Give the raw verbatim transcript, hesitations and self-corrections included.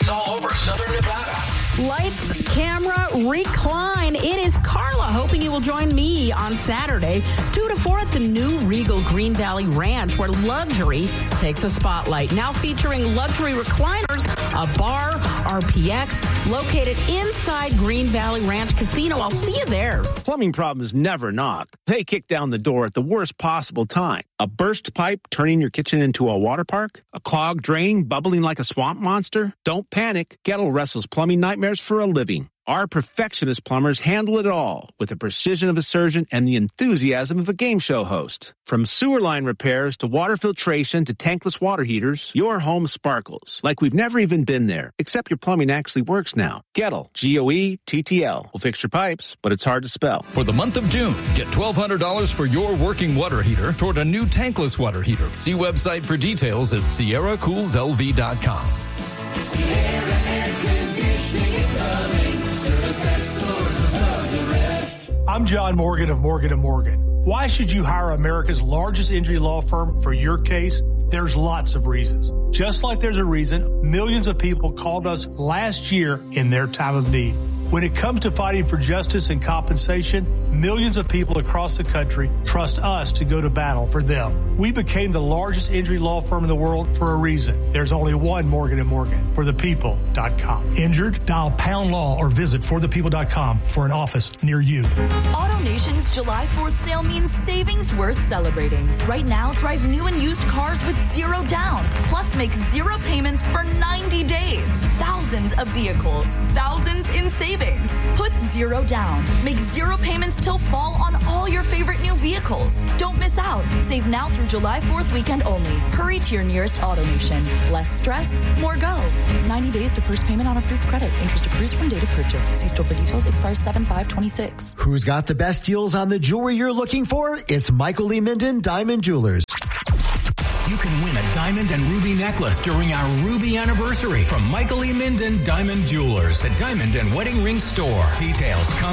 It's all over Southern Nevada. Lights, camera, recline. It is Carla, hoping you will join me on Saturday, two to four at the new Regal Green Valley Ranch, where luxury takes a spotlight. Now featuring luxury recliners, a bar, R P X, located inside Green Valley Ranch Casino. I'll see you there. Plumbing problems never knock. They kick down the door at the worst possible time. A burst pipe turning your kitchen into a water park? A clogged drain bubbling like a swamp monster? Don't panic. Gettle wrestles plumbing nightmares for a living. Our perfectionist plumbers handle it all with the precision of a surgeon and the enthusiasm of a game show host. From sewer line repairs to water filtration to tankless water heaters, your home sparkles like we've never even been there, except your plumbing actually works now. Gettle, G O E T T L, will fix your pipes, but it's hard to spell. For the month of June, get twelve hundred dollars for your working water heater toward a new tankless water heater. See website for details at Sierra Cools L V dot com. Sierra Air Conditioning and Plumbing, service that soars above the rest. I'm John Morgan of Morgan and Morgan. Why should you hire America's largest injury law firm for your case? There's lots of reasons. Just like there's a reason millions of people called us last year in their time of need. When it comes to fighting for justice and compensation, millions of people across the country trust us to go to battle for them. We became the largest injury law firm in the world for a reason. There's only one Morgan and Morgan, for the people dot com. Injured? Dial pound law or visit for the people dot com for an office near you. AutoNation's July fourth sale means savings worth celebrating. Right now, drive new and used cars with zero down. Plus, make zero payments for ninety days. Thousands of vehicles. Thousands in savings. Put zero down. Make zero payments till fall on all your favorite new vehicles. Don't miss out. Save now through July fourth weekend only. Hurry to your nearest AutoNation. Less stress, more go. ninety days to first payment on approved credit. Interest accrues from date of purchase. See store for details. Expires seven five twenty-six. Who's got the best deals on the jewelry you're looking for? It's Michael Lee Minden Diamond Jewelers. You can win a diamond and ruby necklace during our Ruby anniversary from Michael E. Minden Diamond Jewelers, a diamond and wedding ring store. Details come